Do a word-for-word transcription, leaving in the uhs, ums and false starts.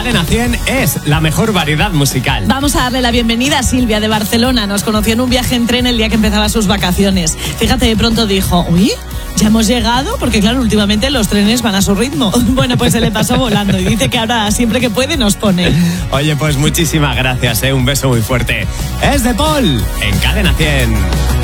Cadena cien es la mejor variedad musical. Vamos a darle la bienvenida a Silvia de Barcelona. Nos conoció en un viaje en tren el día que empezaba sus vacaciones. Fíjate, de pronto dijo, uy, ¿ya hemos llegado? Porque claro, últimamente los trenes van a su ritmo. Bueno, pues se le pasó volando y dice que ahora siempre que puede nos pone. Oye, pues muchísimas gracias, ¿eh? Un beso muy fuerte. Es de Paul en Cadena cien.